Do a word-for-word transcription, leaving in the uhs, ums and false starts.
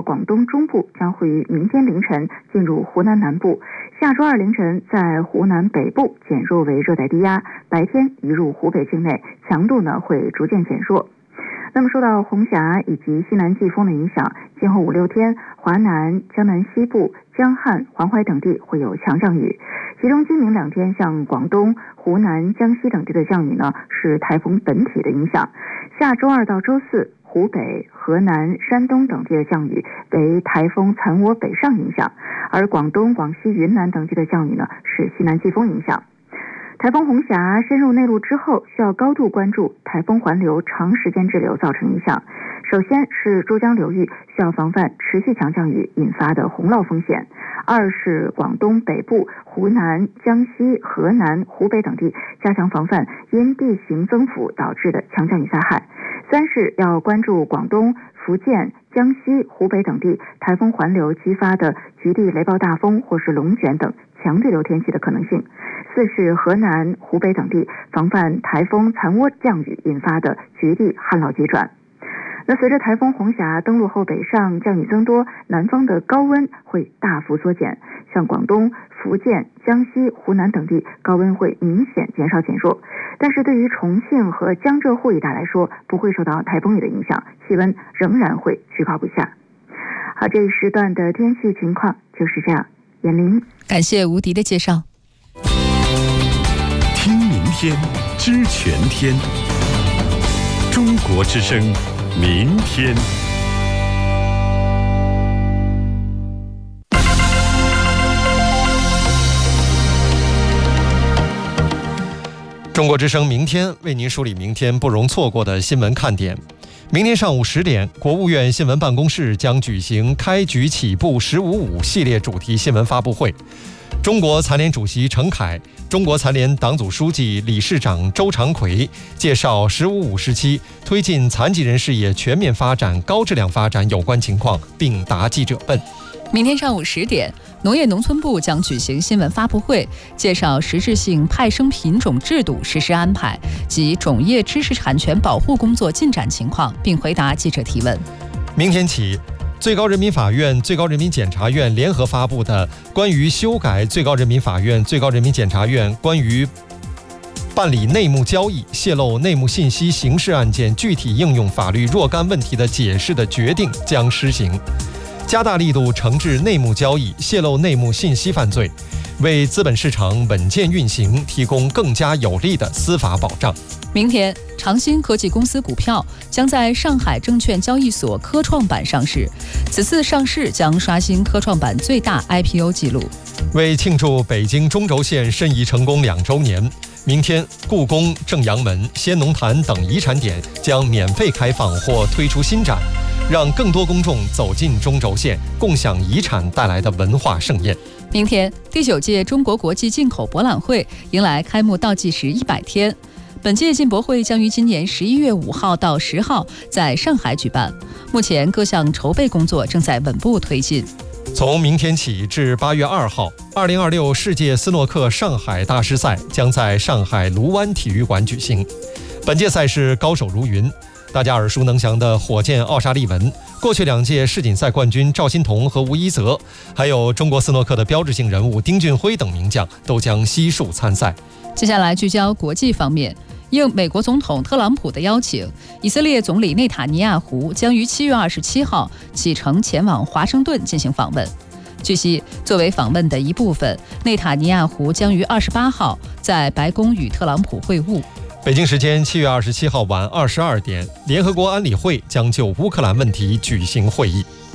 广东中部将会于明天凌晨进入湖南南部，下周二凌晨在湖南北部减弱为热带低压，白天移入湖北境内，强度呢会逐渐减弱。那么受到红霞以及西南季风的影响，今后五六天，华南、江南西部、江汉、黄淮等地会有强降雨，其中今明两天像广东、湖南、江西等地的降雨呢是台风本体的影响，下周二到周四，湖北、河南、山东等地的降雨为台风残涡北上影响，而广东、广西、云南等地的降雨呢是西南季风影响。台风红霞深入内陆之后，需要高度关注台风环流长时间滞留造成影响。首先是珠江流域需要防范持续强降雨引发的洪涝风险，二是广东北部、湖南、江西、河南、湖北等地加强防范因地形增幅导致的强降雨灾害，三是要关注广东、福建、江西、湖北等地台风环流激发的局地雷暴大风或是龙卷等强对流天气的可能性，四是河南、湖北等地防范台风残涡降雨引发的局地旱涝急转。那随着台风红霞登陆后北上，降雨增多，南方的高温会大幅缩减，像广东、福建、江西、湖南等地高温会明显减少减弱，但是对于重庆和江浙沪一带来说，不会受到台风雨的影响，气温仍然会居高不下。好，这一时段的天气情况就是这样。严玲， 感谢吴迪的介绍。 听明天，知全天。中国之声，明天。 中国之声明天为您梳理明天不容错过的新闻看点。明天上午十点，国务院新闻办公室将举行开局起步十五五系列主题新闻发布会。中国残联主席陈凯、中国残联党组书记、理事长周长奎介绍十五五时期推进残疾人事业全面发展、高质量发展有关情况，并答记者问。 明天上午十点，农业农村部将举行新闻发布会，介绍实质性派生品种制度实施安排及种业知识产权保护工作进展情况，并回答记者提问。 明天起，最高人民法院、最高人民检察院联合发布的关于修改最高人民法院、最高人民检察院关于办理内幕交易、泄露内幕信息刑事案件具体应用法律若干问题的解释的决定将施行，加大力度惩治内幕交易、泄露内幕信息犯罪，为资本市场稳健运行提供更加有力的司法保障。 明天，长兴科技公司股票将在上海证券交易所科创板上市，此次上市将刷新科创板最大 I P O 纪录。 为庆祝北京中轴线申遗成功两周年，明天故宫、正阳门、先农坛等遗产点将免费开放或推出新展，让更多公众走进中轴线，共享遗产带来的文化盛宴。 明天，第九届中国国际进口博览会迎来开幕倒计时一百天。本届进博会将于今年十一月五号到十号在上海举办，目前各项筹备工作正在稳步推进。 从明天起至八月二号，二零二六世界斯诺克上海大师赛将在上海卢湾体育馆举行。本届赛事高手如云，大家耳熟能详的火箭奥沙利文，过去两届世锦赛冠军赵心童和吴一泽，还有中国斯诺克的标志性人物丁俊晖等名将都将悉数参赛。 接下来聚焦国际方面，应美国总统特朗普的邀请，以色列总理内塔尼亚胡将于七月二十七号启程前往华盛顿进行访问。据悉，作为访问的一部分，内塔尼亚胡将于二十八号在白宫与特朗普会晤。 北京时间七月二十七号晚二十二点，联合国安理会将就乌克兰问题举行会议。